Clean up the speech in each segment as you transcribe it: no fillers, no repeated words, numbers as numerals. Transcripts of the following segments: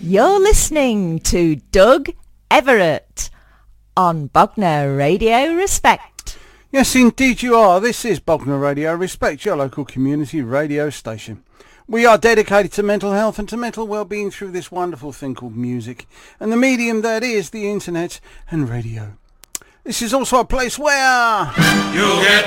You're listening to Doug Everett on Bognor Radio Respect. Yes, indeed you are. This is Bognor Radio Respect, your local community radio station. We are dedicated to mental health and to mental well-being through this wonderful thing called music and the medium that is the internet and radio. This is also a place where you get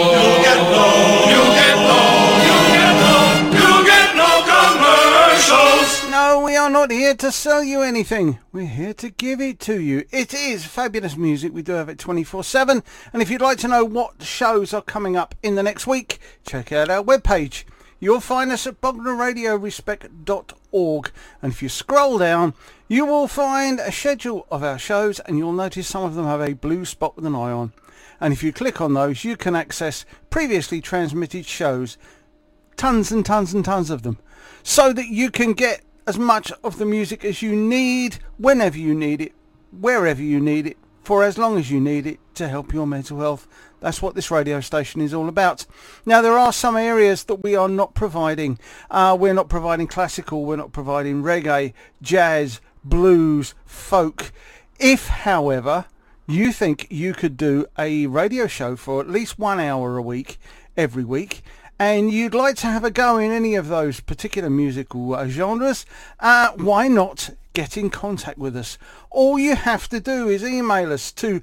no commercials. No, we are not here to sell you anything. We're here to give it to you. It is fabulous music. We do have it 24/7. And if you'd like to know what shows are coming up in the next week, check out our webpage. You'll find us at bognorradiorespect.org, and if you scroll down, you will find a schedule of our shows, and you'll notice some of them have a blue spot with an eye on. And if you click on those, you can access previously transmitted shows, tons and tons and tons of them, so that you can get as much of the music as you need, whenever you need it, wherever you need it, for as long as you need it to help your mental health. That's what this radio station is all about. Now, there are some areas that we are not providing. We're not providing classical, we're not providing reggae, jazz, blues, folk. If, however, you think you could do a radio show for at least 1 hour a week, every week, and you'd like to have a go in any of those particular musical genres, why not get in contact with us? All you have to do is email us to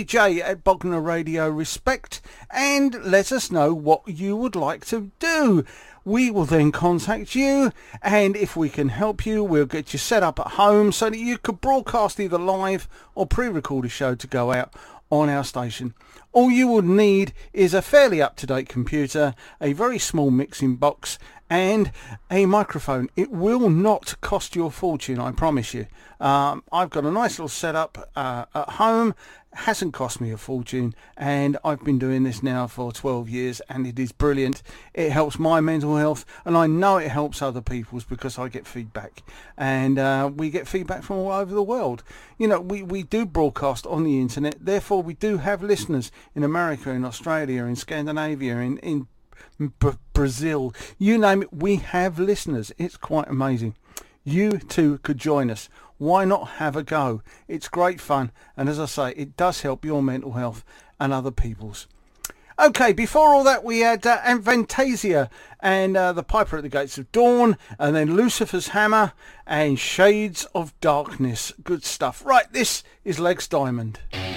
pj@bognorradiorespect and let us know what you would like to do. We will then contact you, and if we can help you, we'll get you set up at home so that you could broadcast either live or pre-record a show to go out on our station. All you would need is a fairly up-to-date computer, a very small mixing box, and a microphone. It will not cost you a fortune, I promise you. I've got a nice little setup at home. Hasn't cost me a fortune, and I've been doing this now for 12 years, and it is brilliant. It helps my mental health, and I know it helps other people's because I get feedback, and we get feedback from all over the world. You know, we do broadcast on the internet, therefore we do have listeners in America, in Australia, in Scandinavia, in Brazil, you name it, we have listeners. It's quite amazing. You too could join us. Why not have a go? It's great fun, and as I say, it does help your mental health and other people's. Okay, before all that, we had Avantasia and The Piper at the Gates of Dawn, and then Lucifer's Hammer and Shades of Darkness. Good stuff. Right, this is Legs Diamond.